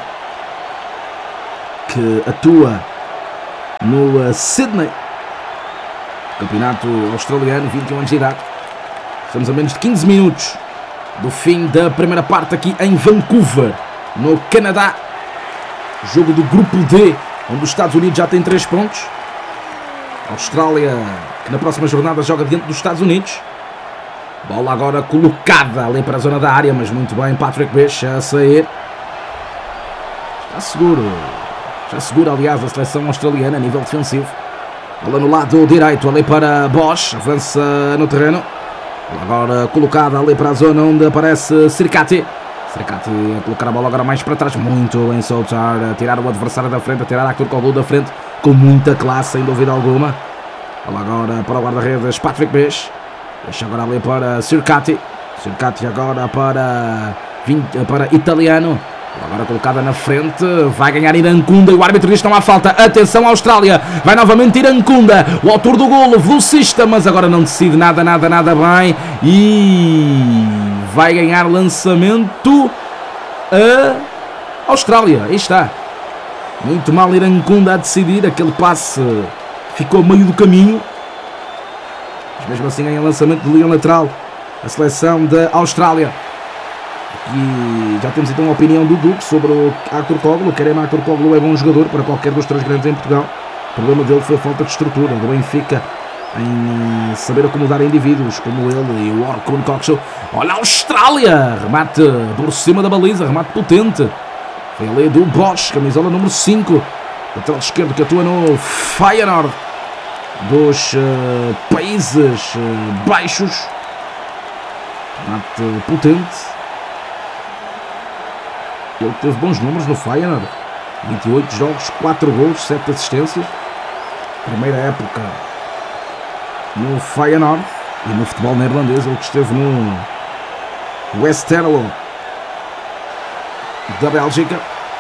que atua no Sydney, campeonato australiano, 21 anos de idade. Estamos a menos de 15 minutos do fim da primeira parte aqui em Vancouver, no Canadá. Jogo do grupo D, onde os Estados Unidos já têm 3 pontos. A Austrália, que na próxima jornada joga diante dos Estados Unidos. Bola agora colocada ali para a zona da área, mas muito bem, Patrick Beish a sair. Já segura, aliás, a seleção australiana a nível defensivo. Bola no lado direito, ali para Bosch, avança no terreno. Agora colocada ali para a zona onde aparece Sirkati. Sirkati a colocar a bola agora mais para trás, muito bem soltar, a tirar o adversário da frente, a tirar Arthur Koglu da frente, com muita classe, sem dúvida alguma. Bola agora para o guarda-redes Patrick Beish. Deixa agora ali para Sirkati. Sirkati agora para Italiano. Agora colocada na frente, vai ganhar Irankunda e o árbitro diz que não há falta. Atenção Austrália, vai novamente Irankunda, o autor do golo, velocista, mas agora não decide nada bem. E vai ganhar lançamento a Austrália, aí está. Muito mal Irankunda a decidir, aquele passe ficou meio do caminho. Mas mesmo assim ganha lançamento de linha lateral a seleção da Austrália. E já temos então a opinião do Duque sobre o Arthur Koglu. Kerem Arthur Koglu é bom jogador para qualquer dos 3 grandes em Portugal. O problema dele foi a falta de estrutura do Benfica em saber acomodar indivíduos como ele e o Orkun Koksu. Olha a Austrália, remate por cima da baliza, remate potente. Foi ali do Bosch, camisola número 5, lateral esquerdo, que atua no Feyenoord dos Países Baixos. Remate potente. Ele teve bons números no Feyenoord, 28 jogos, 4 gols, 7 assistências. Primeira época no Feyenoord e no futebol neerlandês, ele que esteve no Westerlo da Bélgica.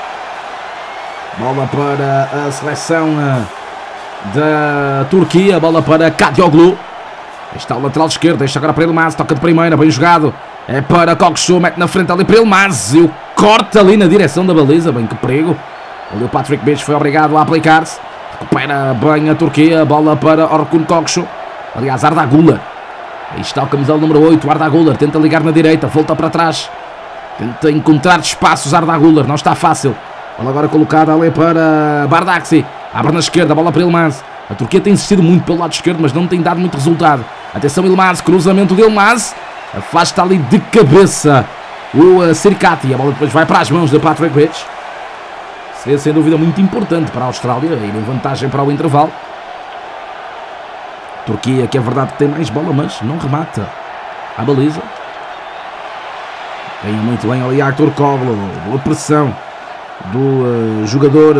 Bola para a seleção da Turquia, bola para Kadioglu. Está o lateral esquerdo, deixa agora para Yılmaz, toca de primeira, bem jogado. É para Koksu, mete na frente ali para Yılmaz e o corta ali na direção da baliza, bem que perigo. Ali o Patrick Beish foi obrigado a aplicar-se. Recupera bem a Turquia, bola para Orkun Koksu. Aliás, Arda Güler. Aí está o camisola número 8, Arda Güler, tenta ligar na direita, volta para trás. Tenta encontrar espaços, Arda Güler, não está fácil. Bola agora colocada ali para Bardakci. Abre na esquerda, bola para Yılmaz. A Turquia tem insistido muito pelo lado esquerdo, mas não tem dado muito resultado. Atenção Yılmaz, cruzamento de Yılmaz. Afasta ali de cabeça o Sirkati. A bola depois vai para as mãos de Patrick Beish. Seria sem dúvida muito importante para a Austrália ir em vantagem para o intervalo. Turquia, que é verdade que tem mais bola, mas não remata a baliza. Ganha muito bem ali Arthur Koglu. Boa pressão do jogador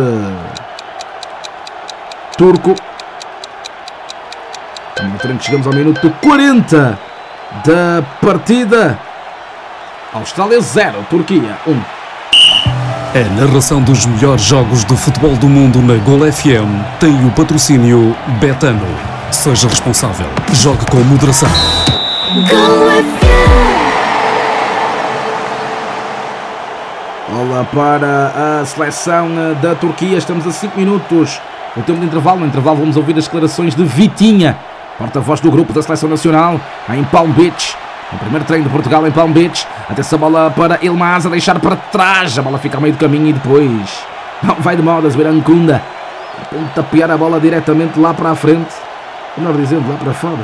turco. Chegamos ao minuto 40 da partida. Austrália 0, Turquia 1. A narração dos melhores jogos do futebol do mundo na Gol FM tem o patrocínio Betano. Seja responsável. Jogue com moderação. Gol FM. Bola para a seleção da Turquia. Estamos a 5 minutos do tempo de intervalo. No intervalo vamos ouvir as declarações de Vitinha, porta-voz do grupo da seleção nacional em Palm Beach. O primeiro treino de Portugal em Palm Beach. Atenção, bola para Yılmaz a deixar para trás. A bola fica ao meio do caminho e depois não vai de modas. Irankunda a pontapear a bola diretamente lá para a frente. Melhor dizendo, lá para fora.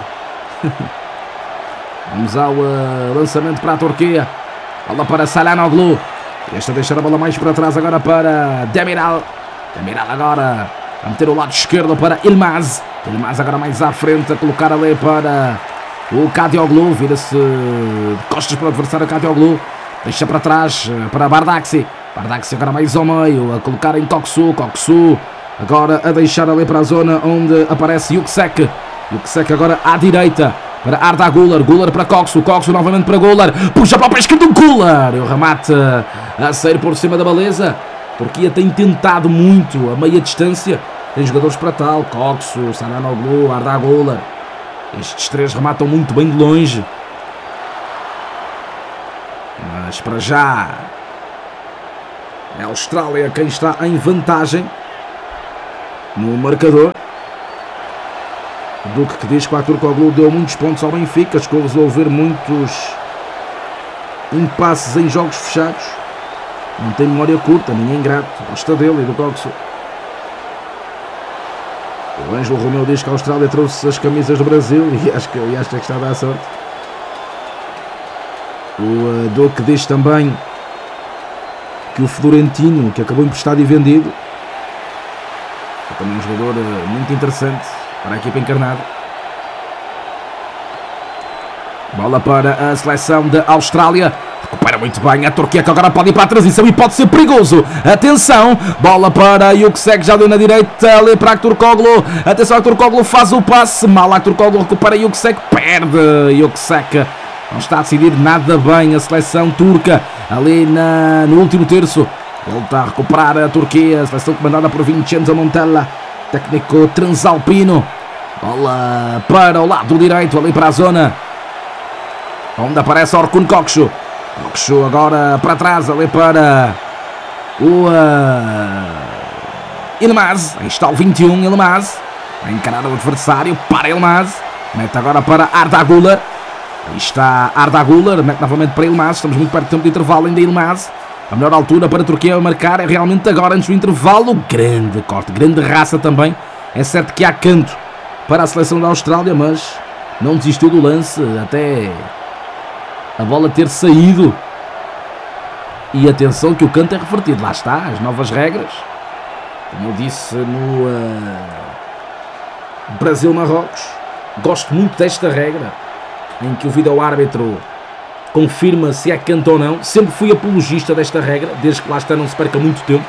Vamos ao lançamento para a Turquia. Bola para Çalhanoğlu. Esta deixar a bola mais para trás agora para Demiral. Demiral agora a meter o lado esquerdo para Yılmaz. Yılmaz agora mais à frente a colocar ali para o Kadioglu. Vira-se de costas para o adversário Kadioglu. Deixa para trás para Bardakci. Bardakci agora mais ao meio a colocar em Koksu. Koksu agora a deixar ali para a zona onde aparece Yüksek. Yüksek agora à direita para Arda Güler. Güler para Koksu. Koksu novamente para Güler. Puxa para o pé esquerdo do Güler. E o remate a sair por cima da baliza. Turquia tem tentado muito a meia distância. tem jogadores para tal, Coxo, Çalhanoğlu, Arda Güler. Estes três rematam muito bem de longe. Mas para já é a Austrália quem está em vantagem no marcador. Duque que diz que o Aktürkoğlu deu muitos pontos ao Benfica, chegou a resolver muitos impasses em jogos fechados. Não tem memória curta, ninguém grato. Gosta dele e do Coxo. O Ângelo Romeu diz que a Austrália trouxe as camisas do Brasil e acho que está a dar sorte. O Duque diz também que o Florentino, que acabou emprestado e vendido, é também um jogador muito interessante para a equipa encarnada. Bola para a seleção da Austrália. Recupera muito bem a Turquia, que agora pode ir para a transição e pode ser perigoso. Atenção, bola para Yüksek, já deu na direita, ali para Aktürkoğlu. Atenção, Aktürkoğlu faz o passe. Mal Aktürkoğlu recupera Yüksek, perde Yüksek. Não está a decidir nada bem a seleção turca ali no último terço. Volta a recuperar a Turquia, a seleção comandada por Vincenzo Montella, técnico transalpino. Bola para o lado direito, ali para a zona onde aparece Orkun Kökçü. Kökçü agora para trás, ali para o Yılmaz. Aí está o 21, Yılmaz. A encarar o adversário para Yılmaz. Mete agora para Arda Güler. Aí está Arda Güler, mete novamente para Yılmaz. Estamos muito perto do tempo de intervalo ainda. Yılmaz, a melhor altura para a Turquia marcar é realmente agora, antes do intervalo. Grande corte, grande raça também. É certo que há canto para a seleção da Austrália, mas não desistiu do lance até a bola ter saído. E atenção que o canto é revertido. Lá está, as novas regras. Como eu disse no Brasil-Marrocos, gosto muito desta regra, em que o vídeo-árbitro confirma se é canto ou não. Sempre fui apologista desta regra, desde que lá está não se perca muito tempo.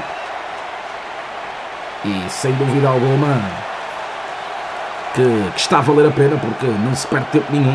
E sem dúvida alguma que está a valer a pena, porque não se perde tempo nenhum.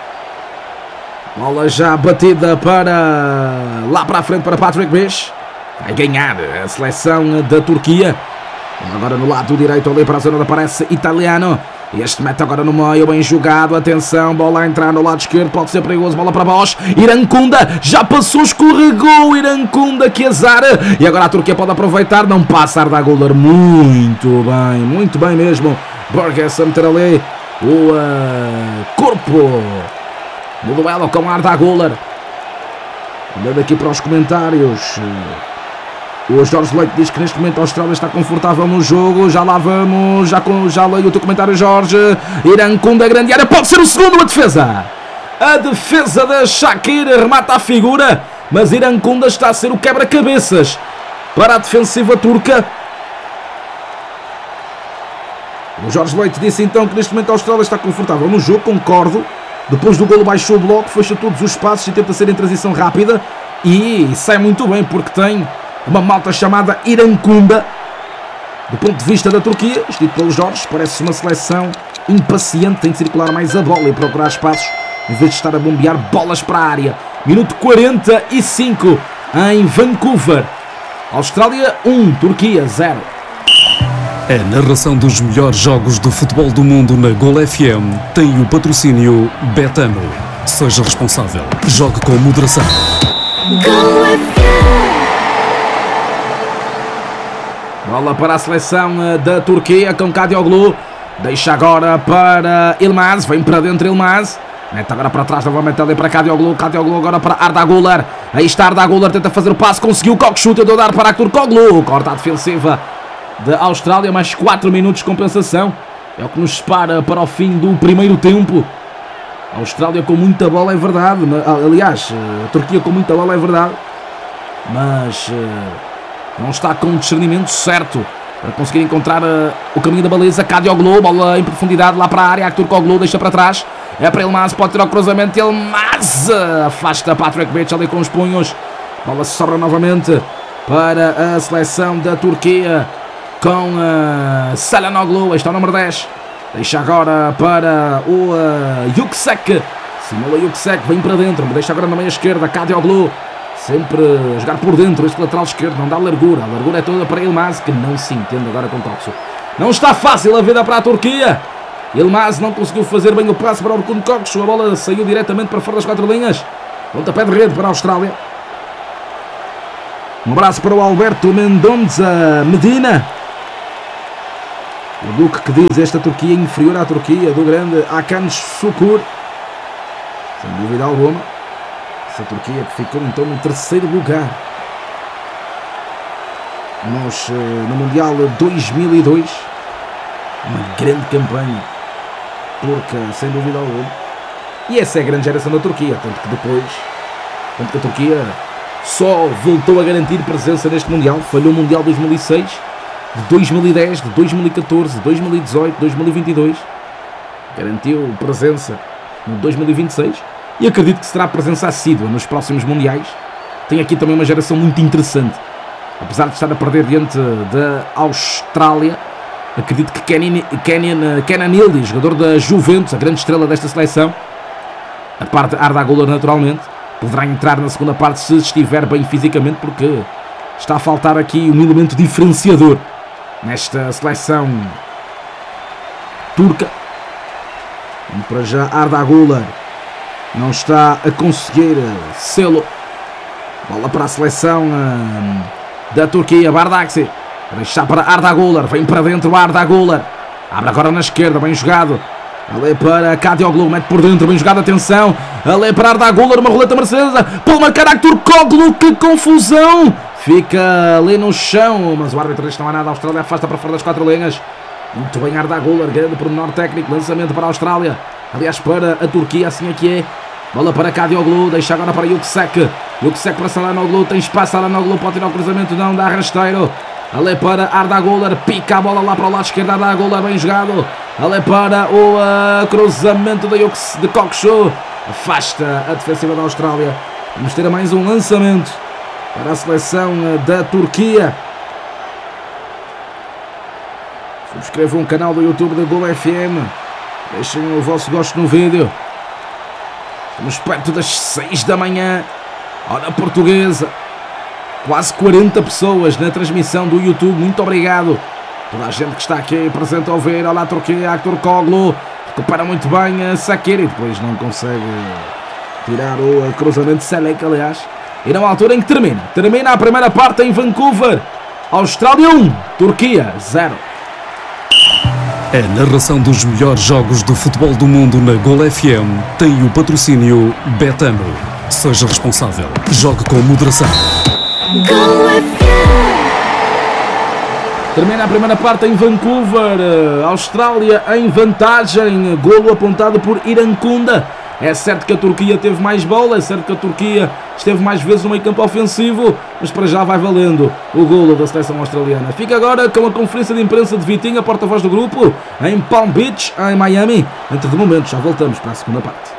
Bola já batida para lá para a frente para Patrick Bech. Vai ganhar a seleção da Turquia. Agora no lado direito, ali para a zona onde aparece Italiano. Este mete agora no meio, bem jogado. Atenção, bola a entrar no lado esquerdo, pode ser perigoso. Bola para Bosch. Irankunda já passou, escorregou. Irankunda, que azar. E agora a Turquia pode aproveitar. Não passa Arda Güler. Muito bem mesmo. Borges a meter ali o corpo no duelo com Arda Güler. Olhando aqui para os comentários, o Jorge Leite diz que neste momento a Austrália está confortável no jogo. Já lá vamos, já leio o teu comentário, Jorge. Irankunda, grande área, pode ser o segundo. A defesa da Shaqiri remata a figura, mas Irankunda está a ser o quebra-cabeças para a defensiva turca. O Jorge Leite disse então que neste momento a Austrália está confortável no jogo, concordo. Depois do golo baixou o bloco, fecha todos os espaços e tenta ser em transição rápida. E sai muito bem porque tem uma malta chamada Irankunda. Do ponto de vista da Turquia, escrito pelo Jorge, parece uma seleção impaciente, tem de circular mais a bola e procurar espaços em vez de estar a bombear bolas para a área. Minuto 45 em Vancouver. Austrália 1, Turquia 0. A narração dos melhores jogos do futebol do mundo na Gol FM tem o patrocínio Betano. Seja responsável. Jogue com moderação. Go FM. Bola para a seleção da Turquia com Çalhanoğlu. Deixa agora para Yılmaz. Vem para dentro Yılmaz. Mete agora para trás novamente ali para Çalhanoğlu. Çalhanoğlu agora para Arda Güler. Aí está Arda Güler, tenta fazer o passe. Conseguiu o Kökçü, tentou dar para Aktürkoğlu. Corta a defensiva da Austrália, mais 4 minutos de compensação. É o que nos separa para o fim do primeiro tempo. A Austrália com muita bola, é verdade. Aliás, a Turquia com muita bola, é verdade. Mas não está com o discernimento certo para conseguir encontrar o caminho da baliza. Çalhanoğlu, bola em profundidade lá para a área. Aktürkoğlu deixa para trás. É para Yılmaz, pode tirar o cruzamento. Yılmaz afasta Patrick Bech ali com os punhos. Bola sobra novamente para a seleção da Turquia com Çalhanoğlu. Está o número 10. Deixa agora para o Yüksek. Simula Yüksek, vem para dentro. Deixa agora na meia esquerda. Çalhanoğlu sempre a jogar por dentro. Este lateral esquerdo não dá largura. A largura é toda para Yılmaz, que não se entende agora com Kökçü. Não está fácil a vida para a Turquia. Yilmaz não conseguiu fazer bem o passe para o Orkun Kökçü. A bola saiu diretamente para fora das 4 linhas. Pontapé de rede para a Austrália. Um abraço para o Alberto Mendonça Medina. O Duque que diz: esta Turquia é inferior à Turquia do grande Hakan Şükür. Sem dúvida alguma. Essa Turquia que ficou então no 3º lugar no Mundial 2002. Uma grande campanha turca, sem dúvida alguma. E essa é a grande geração da Turquia. Tanto que a Turquia só voltou a garantir presença neste Mundial. Falhou o Mundial 2006, de 2010, de 2014, de 2018, 2022. Garantiu presença no 2026. E acredito que será presença assídua nos próximos Mundiais. Tem aqui também uma geração muito interessante. Apesar de estar a perder diante da Austrália, acredito que Kenan Yıldız, jogador da Juventus, a grande estrela desta seleção, a parte de Arda Güler naturalmente, poderá entrar na segunda parte se estiver bem fisicamente, porque está a faltar aqui um elemento diferenciador nesta seleção turca. E para já Arda Güler não está a conseguir selo. Bola para a seleção da Turquia. Bardakçı deixar para Arda Güler, vem para dentro Arda Güler, abre agora na esquerda, bem jogado. Ali para Kadioglu, mete por dentro, bem jogado, atenção. Ali para Arda Güler, uma roleta mercesa, pode marcar Aktürkoğlu, que confusão. Fica ali no chão, mas o árbitro não há nada. A Austrália afasta para fora das 4 linhas. Muito bem Arda Güler, grande pormenor técnico, lançamento para a Austrália. Aliás, para a Turquia, assim é que é. Bola para Kadioglu, deixa agora para Yüksek para Çalhanoğlu, tem espaço, Çalhanoğlu pode tirar o cruzamento, não dá rasteiro. Ali para Arda Güler, pica a bola lá para o lado esquerdo, Arda Güler, bem jogado. Ali para o cruzamento de Kökçü, afasta a defensiva da Austrália. Vamos ter mais um lançamento para a seleção da Turquia. Subscrevam o canal do YouTube da Gol FM, deixem o vosso gosto no vídeo. Estamos perto das 6 da manhã, hora portuguesa. Quase 40 pessoas na transmissão do YouTube. Muito obrigado. Toda a gente que está aqui presente a ouvir. Olá Turquia, Aktürkoğlu recupera muito bem a Sakir e depois não consegue tirar o cruzamento de Selek, aliás. E na altura em que termina a primeira parte em Vancouver. Austrália 1, Turquia 0. A narração dos melhores jogos de futebol do mundo na Gol FM tem o patrocínio Betano. Seja responsável. Jogue com moderação. Go FM. Termina a primeira parte em Vancouver. Austrália em vantagem. Golo apontado por Irankunda. É certo que a Turquia teve mais bola, é certo que a Turquia esteve mais vezes no meio campo ofensivo, mas para já vai valendo o golo da seleção australiana. Fica agora com a conferência de imprensa de Vitinha, porta-voz do grupo, em Palm Beach, em Miami. Entre de momento, já voltamos para a segunda parte.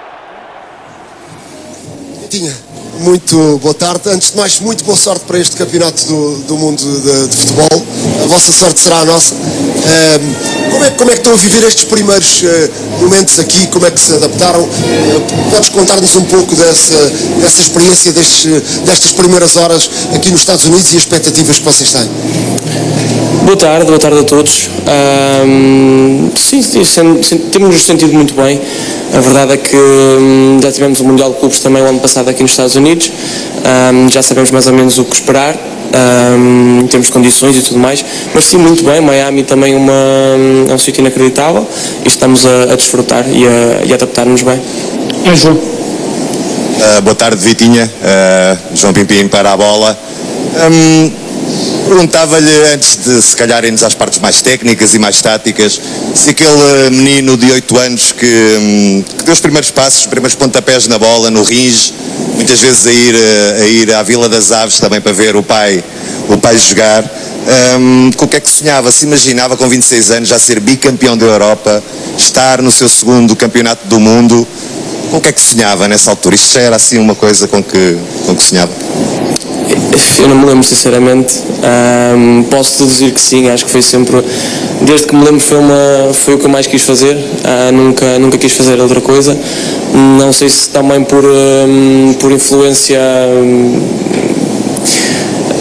Vitinha, muito boa tarde. Antes de mais, muito boa sorte para este campeonato do mundo de futebol. A vossa sorte será a nossa. Como é que estão a viver estes primeiros momentos aqui? Como é que se adaptaram? Podes contar-nos um pouco dessa experiência destas primeiras horas aqui nos Estados Unidos e as expectativas que vocês têm? Boa tarde a todos. Sim, temos-nos sentido muito bem. A verdade é que já tivemos o Mundial de Clubes também o ano passado aqui nos Estados Unidos. Já sabemos mais ou menos o que esperar, em termos de condições e tudo mais. Mas sim, muito bem. Miami também é um sítio inacreditável e estamos a desfrutar e a adaptar-nos bem. É João. Boa tarde, Vitinha. João Pimpim para a bola. Perguntava-lhe, antes de se calhar irmos às partes mais técnicas e mais táticas, se aquele menino de 8 anos que deu os primeiros passos, os primeiros pontapés na bola, no ringe, muitas vezes a ir à Vila das Aves também para ver o pai jogar, com o que é que sonhava? Se imaginava com 26 anos já ser bicampeão da Europa, estar no seu segundo campeonato do mundo, com o que é que sonhava nessa altura? Isto já era assim uma coisa com que sonhava? Eu não me lembro sinceramente, posso deduzir que sim, acho que foi sempre, desde que me lembro foi o que eu mais quis fazer, nunca quis fazer outra coisa, não sei se também por influência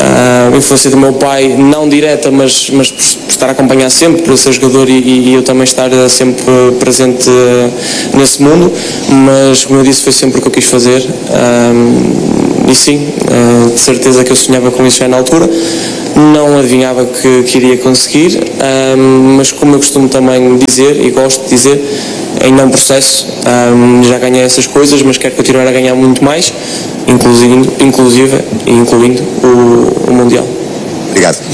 A influência do meu pai, não direta, mas por estar a acompanhar sempre, por ser jogador e eu também estar sempre presente nesse mundo, mas como eu disse, foi sempre o que eu quis fazer. E sim, de certeza que eu sonhava com isso já na altura, não adivinhava que iria conseguir, mas como eu costumo também dizer e gosto de dizer, ainda é um processo, já ganhei essas coisas, mas quero continuar a ganhar muito mais, incluindo o Mundial. Obrigado.